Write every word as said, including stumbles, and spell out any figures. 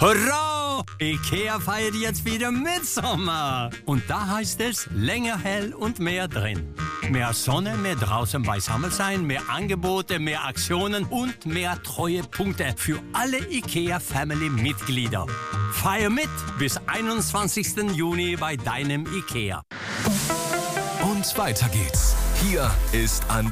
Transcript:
Hurra! IKEA feiert jetzt wieder Mitsommer. Und da heißt es länger hell und mehr drin. Mehr Sonne, mehr draußen beisammen sein, mehr Angebote, mehr Aktionen und mehr Treuepunkte für alle IKEA-Family-Mitglieder. Feier mit bis einundzwanzigsten Juni bei deinem IKEA. Und weiter geht's. Hier ist Andrea.